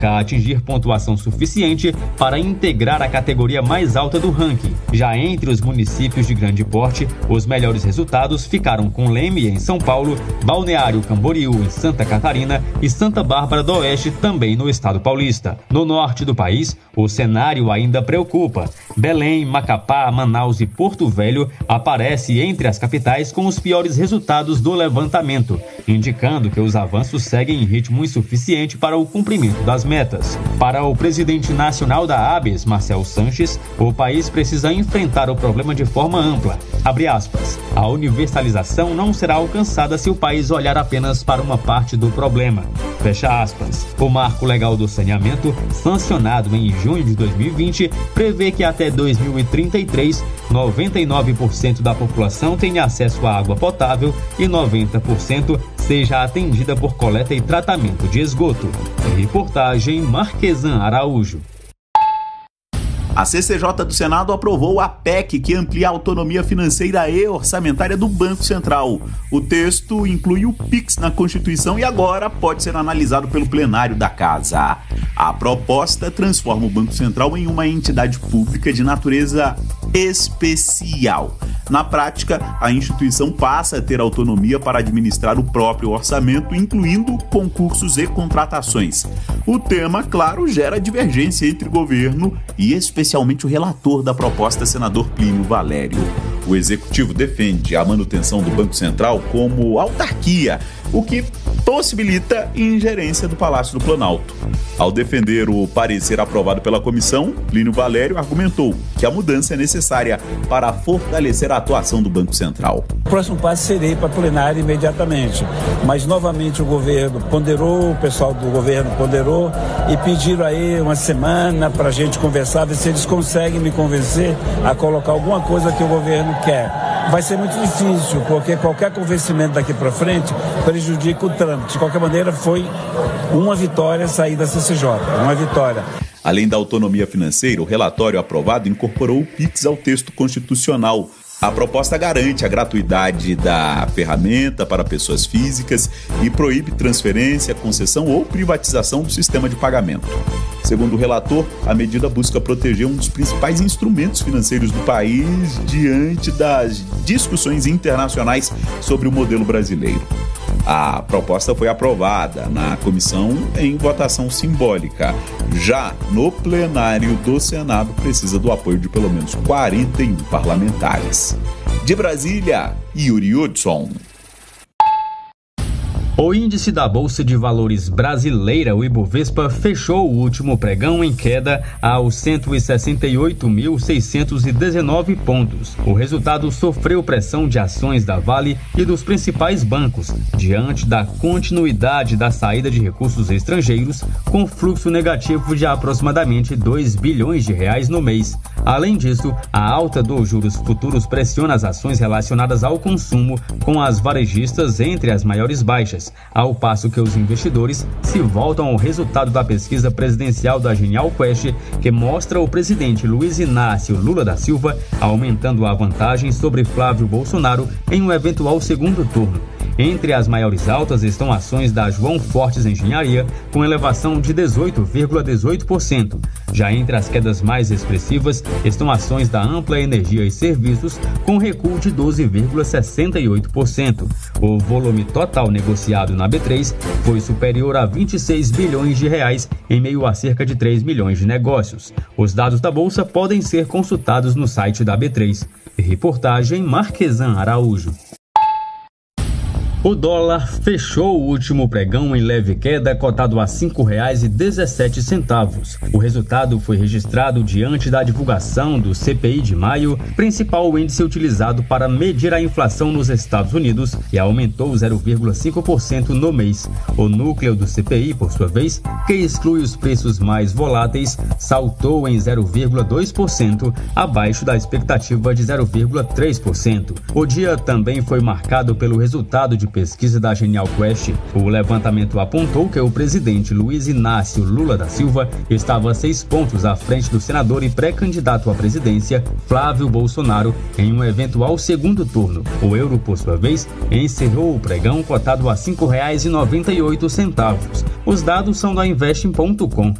a atingir pontuação suficiente para integrar a categoria mais alta do ranking. Já entre os municípios de grande porte, os melhores resultados ficaram com Leme, em São Paulo, Balneário Camboriú, em Santa Catarina e Santa Bárbara do Oeste, também no estado paulista. No norte do país, o cenário ainda preocupa. Belém, Macapá, Manaus e Porto Velho aparecem entre as capitais com os piores resultados do levantamento, indicando que os avanços seguem em ritmo insuficiente para o cumprimento das metas. Para o presidente nacional da ABES, Marcel Sanches, o país precisa enfrentar o problema de forma ampla. Abre aspas. A universalização não será alcançada se o país olhar apenas para uma parte do problema. Fecha aspas. O Marco Legal do Saneamento, sancionado em junho de 2020, prevê que até 2033, 99% da população tenha acesso à água potável e 90% seja atendida por coleta e tratamento de esgoto. Reportagem Marquesan Araújo. A CCJ do Senado aprovou a PEC que amplia a autonomia financeira e orçamentária do Banco Central. O texto inclui o PIX na Constituição e agora pode ser analisado pelo plenário da Casa. A proposta transforma o Banco Central em uma entidade pública de natureza especial. Na prática, a instituição passa a ter autonomia para administrar o próprio orçamento, incluindo concursos e contratações. O tema, claro, gera divergência entre o governo e especialmente o relator da proposta, senador Plínio Valério. O executivo defende a manutenção do Banco Central como autarquia, o que possibilita ingerência do Palácio do Planalto. Ao defender o parecer aprovado pela comissão, Plínio Valério argumentou que a mudança é necessária para fortalecer a atuação do Banco Central. O próximo passo seria ir para plenário imediatamente, mas novamente o governo ponderou, o pessoal do governo ponderou e pediram aí uma semana para a gente conversar, ver se eles conseguem me convencer a colocar alguma coisa que o governo quer. Vai ser muito difícil, porque qualquer convencimento daqui para frente prejudica o trâmite. De qualquer maneira, foi uma vitória sair da CCJ, uma vitória. Além da autonomia financeira, o relatório aprovado incorporou o PIX ao texto constitucional. A proposta garante a gratuidade da ferramenta para pessoas físicas e proíbe transferência, concessão ou privatização do sistema de pagamento. Segundo o relator, a medida busca proteger um dos principais instrumentos financeiros do país diante das discussões internacionais sobre o modelo brasileiro. A proposta foi aprovada na comissão em votação simbólica. Já no plenário do Senado, precisa do apoio de pelo menos 41 parlamentares. De Brasília, Yuri Hudson. O índice da Bolsa de Valores brasileira, o Ibovespa, fechou o último pregão em queda aos 168.619 pontos. O resultado sofreu pressão de ações da Vale e dos principais bancos, diante da continuidade da saída de recursos estrangeiros, com fluxo negativo de aproximadamente R$2 bilhões no mês. Além disso, a alta dos juros futuros pressiona as ações relacionadas ao consumo, com as varejistas entre as maiores baixas, ao passo que os investidores se voltam ao resultado da pesquisa presidencial da Genial Quest, que mostra o presidente Luiz Inácio Lula da Silva aumentando a vantagem sobre Flávio Bolsonaro em um eventual segundo turno. Entre as maiores altas estão ações da João Fortes Engenharia, com elevação de 18,18%. Já entre as quedas mais expressivas estão ações da Ampla Energia e Serviços, com recuo de 12,68%. O volume total negociado na B3 foi superior a R$26 bilhões em meio a cerca de 3 milhões de negócios. Os dados da Bolsa podem ser consultados no site da B3. Reportagem Marquesan Araújo. O dólar fechou o último pregão em leve queda, cotado a R$ 5,17. O resultado foi registrado diante da divulgação do CPI de maio, principal índice utilizado para medir a inflação nos Estados Unidos, e aumentou 0,5% no mês. O núcleo do CPI, por sua vez, que exclui os preços mais voláteis, saltou em 0,2%, abaixo da expectativa de 0,3%. O dia também foi marcado pelo resultado de pesquisa da Genial Quest. O levantamento apontou que o presidente Luiz Inácio Lula da Silva estava 6 pontos à frente do senador e pré-candidato à presidência Flávio Bolsonaro em um eventual segundo turno. O euro, por sua vez, encerrou o pregão cotado a R$ 5,98. Os dados são da Investing.com.